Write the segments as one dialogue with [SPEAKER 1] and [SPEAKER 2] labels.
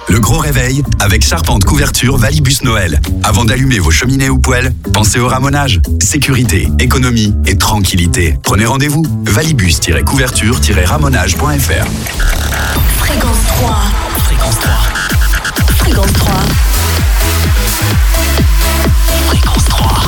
[SPEAKER 1] Le gros réveil avec Charpente Couverture Valibus Noël. Avant d'allumer vos cheminées ou poêles, pensez au ramonage. Sécurité, économie et tranquillité. Prenez rendez-vous. Valibus-couverture-ramonage.fr.
[SPEAKER 2] Fréquence 3.
[SPEAKER 3] Fréquence 3.
[SPEAKER 2] Fréquence 3.
[SPEAKER 3] Fréquence 3.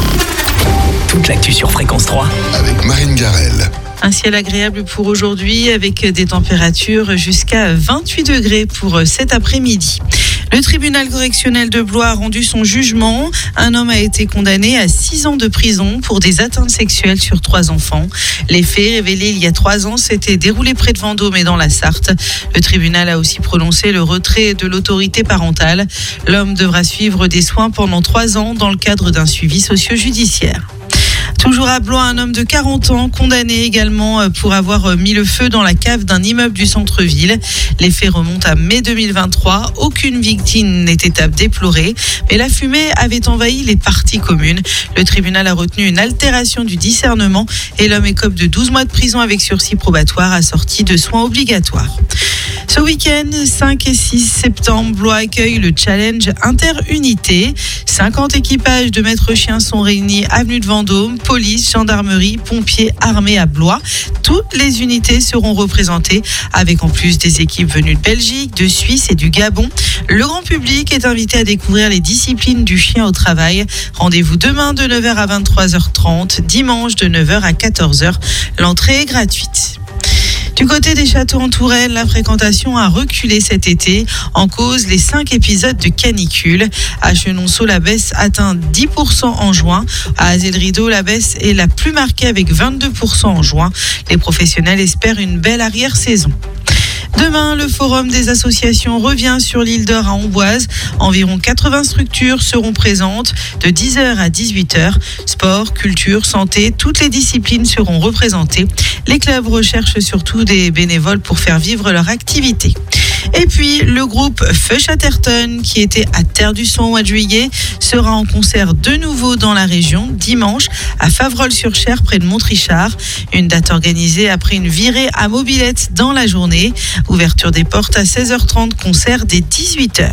[SPEAKER 3] Toute l'actu sur Fréquence 3
[SPEAKER 4] avec Marine Garel.
[SPEAKER 5] Un ciel agréable pour aujourd'hui avec des températures jusqu'à 28 degrés pour cet après-midi. Le tribunal correctionnel de Blois a rendu son jugement. Un homme a été condamné à 6 ans de prison pour des atteintes sexuelles sur 3 enfants. Les faits révélés il y a 3 ans s'étaient déroulés près de Vendôme et dans la Sarthe. Le tribunal a aussi prononcé le retrait de l'autorité parentale. L'homme devra suivre des soins pendant 3 ans dans le cadre d'un suivi socio-judiciaire. Toujours à Blois, un homme de 40 ans condamné également pour avoir mis le feu dans la cave d'un immeuble du centre-ville. Les faits remontent à mai 2023. Aucune victime n'était à déplorer, mais la fumée avait envahi les parties communes. Le tribunal a retenu une altération du discernement et l'homme écope de 12 mois de prison avec sursis probatoire assorti de soins obligatoires. Ce week-end, 5 et 6 septembre, Blois accueille le challenge Interunité. 50 équipages de maîtres chiens sont réunis avenue de Vendôme, police, gendarmerie, pompiers, armée à Blois. Toutes les unités seront représentées avec en plus des équipes venues de Belgique, de Suisse et du Gabon. Le grand public est invité à découvrir les disciplines du chien au travail. Rendez-vous demain de 9h à 23h30, dimanche de 9h à 14h. L'entrée est gratuite. Du côté des châteaux en Touraine, la fréquentation a reculé cet été. En cause, les 5 épisodes de canicule. À Chenonceau, la baisse atteint 10% en juin. À Azel-Rideau, la baisse est la plus marquée avec 22% en juin. Les professionnels espèrent une belle arrière-saison. Demain, le forum des associations revient sur l'île d'Or à Amboise. Environ 80 structures seront présentes de 10h à 18h. Sport, culture, santé, toutes les disciplines seront représentées. Les clubs recherchent surtout des bénévoles pour faire vivre leur activité. Et puis, le groupe Feu Chatterton, qui était à Terre du Son au mois de juillet, sera en concert de nouveau dans la région, dimanche, à Favrolles-sur-Cher, près de Montrichard. Une date organisée après une virée à mobilette dans la journée. Ouverture des portes à 16h30, concert dès 18h.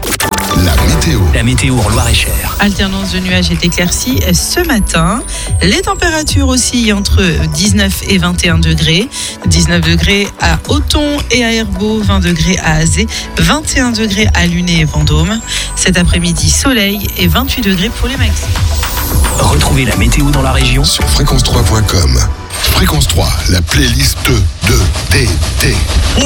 [SPEAKER 4] La météo
[SPEAKER 3] en Loir-et-Cher.
[SPEAKER 5] Alternance de nuages et d'éclaircies ce matin. Les températures oscillent entre 19 et 21 degrés. 19 degrés à Othon et à Herbeau, 20 degrés à Azé, 21 degrés à Luné et Vendôme. Cet après-midi, soleil et 28 degrés pour les maxi.
[SPEAKER 3] Retrouvez la météo dans la région
[SPEAKER 4] sur fréquence3.com. Fréquence 3, la playlist de DT.